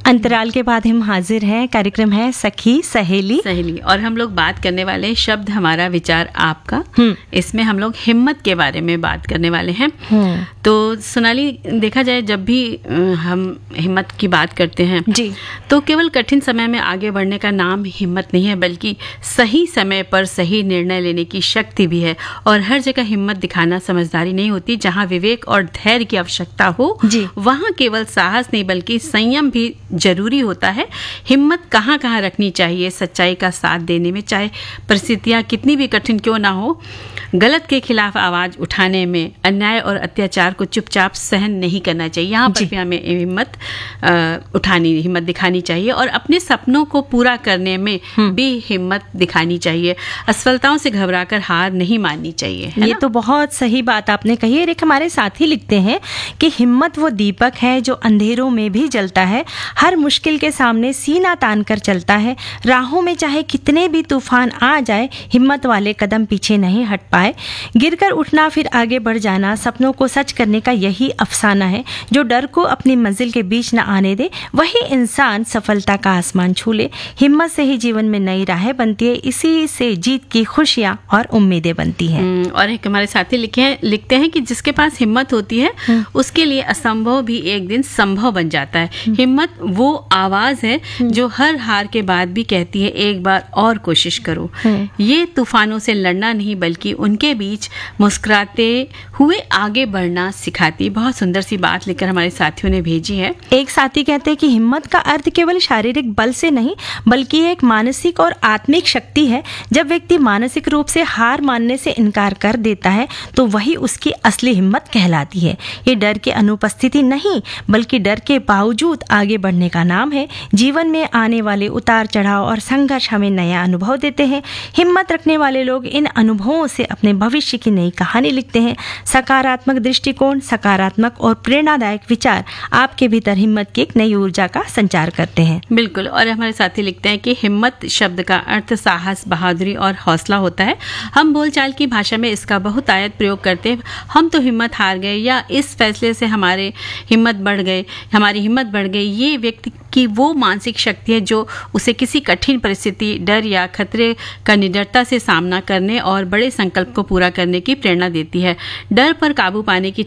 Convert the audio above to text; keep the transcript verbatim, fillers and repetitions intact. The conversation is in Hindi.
अंतराल के बाद हम हाजिर हैं। कार्यक्रम है सखी सहेली सहेली और हम लोग बात करने वाले हैं शब्द हमारा विचार आपका। हम्म। इसमें हम लोग हिम्मत के बारे में बात करने वाले हैं। हम्म। तो सोनाली, देखा जाए जब भी अ, हम हिम्मत की बात करते हैं जी, तो केवल कठिन समय में आगे बढ़ने का नाम हिम्मत नहीं है, बल्कि सही समय पर सही निर्णय लेने की शक्ति भी है। और हर जगह हिम्मत दिखाना समझदारी नहीं होती। जहाँ विवेक और धैर्य की आवश्यकता हो जी। वहाँ केवल साहस नहीं बल्कि संयम भी जरूरी होता है। हिम्मत कहाँ कहाँ रखनी चाहिए? सच्चाई का साथ देने में, चाहे परिस्थितियाँ कितनी भी कठिन क्यों ना हो। गलत के खिलाफ आवाज उठाने में, अन्याय और अत्याचार को चुपचाप सहन नहीं करना चाहिए। यहाँ पर भी हमें हिम्मत अ, उठानी हिम्मत दिखानी चाहिए और अपने सपनों को पूरा करने में भी हिम्मत दिखानी चाहिए। असफलताओं से घबराकर हार नहीं माननी चाहिए। है ये ना? तो बहुत सही बात आपने कही है। एक हमारे साथी लिखते हैं कि हिम्मत वो दीपक है जो अंधेरों में भी जलता है, हर मुश्किल के सामने सीना तान कर चलता है। राहों में चाहे कितने भी तूफान आ जाए, हिम्मत वाले कदम पीछे नहीं हट पाए। गिरकर उठना फिर आगे बढ़ जाना, सपनों को सच करने का यही अफसाना है। जो डर को अपनी मंजिल के बीच न आने दे, वही इंसान सफलता का आसमान छू ले। हिम्मत से ही जीवन में नई राहें बनती है, इसी से जीत की खुशियां और उम्मीदें बनती हैं। हम्म, और एक हमारे साथी लिखे हैं लिखते हैं कि जिसके पास हिम्मत होती है उसके लिए असंभव भी एक दिन संभव बन जाता है। हिम्मत वो आवाज है जो हर हार के बाद भी कहती है एक बार और कोशिश करो। ये तूफानों से लड़ना नहीं बल्कि उनके बीच मुस्कुराते हुए आगे बढ़ना सिखाती। बहुत सुंदर सी बात लिखकर हमारे साथियों ने भेजी है। एक साथी कहते हैं कि हिम्मत का अर्थ केवल शारीरिक बल से नहीं बल्कि एक मानसिक और आत्मिक शक्ति है। जब व्यक्ति मानसिक रूप से हार मानने से इनकार कर देता है तो वही उसकी असली हिम्मत कहलाती है। ये डर की अनुपस्थिति नहीं बल्कि डर के बावजूद आगे बढ़ने का नाम है। जीवन में आने वाले उतार चढ़ाव और संघर्ष हमें नया अनुभव देते हैं। हिम्मत रखने वाले लोग इन अनुभवों से अपने भविष्य की नई कहानी लिखते हैं। सकारात्मक दृष्टिकोण, सकारात्मक और प्रेरणादायक विचार आपके भीतर हिम्मत की एक नई ऊर्जा का संचार करते हैं। बिल्कुल। और हमारे साथी लिखते हैं कि हिम्मत शब्द का अर्थ साहस, बहादुरी और हौसला होता है। हम बोलचाल की भाषा में इसका बहुत आयत प्रयोग करते हैं। हम तो हिम्मत हार गए या इस फैसले से हमारे हिम्मत बढ़ गए हमारी हिम्मत बढ़ गई। ये व्यक्ति की वो मानसिक शक्ति है जो उसे किसी कठिन परिस्थिति, डर या खतरे का निडरता से सामना करने और बड़े संकल्प को पूरा करने की प्रेरणा देती है। डर पर काबू पाने की